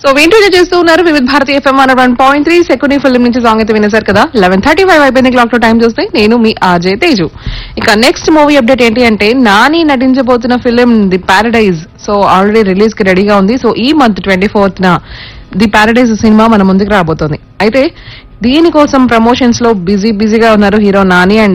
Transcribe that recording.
So వింటూనే చేస్తూ ఉన్నారు వివిధ భారతి ఎఫ్ఎం 101.3 సెకండ్ ఫిల్మ్ నుంచి సాంగ్ అయితే వినేశారు కదా. 11:35 అయిపోయింది క్లాక్ లో టైం చూస్తే. నేను మీ ఆర్జే తేజు. ఇక నెక్స్ట్ మూవీ అప్డేట్ ఏంటి అంటే Nani నటించబోతున్న film the paradise so already release కి రెడీగా ఉంది. సో ఈ month 24th the paradise cinema మన ముందుకు రాబోతోంది. అయితే దీనికోసం ప్రమోషన్స్ లో బిజీగా ఉన్నారు హీరో నాని అండ్